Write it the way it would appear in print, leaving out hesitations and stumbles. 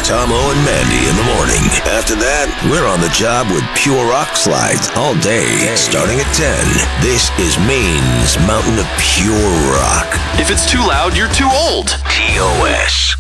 Tomo and Mandy in the morning. After that, we're on the job with Pure Rock Slides all day, starting at 10. This is Maine's mountain of pure rock. If it's too loud, you're too old. TOS.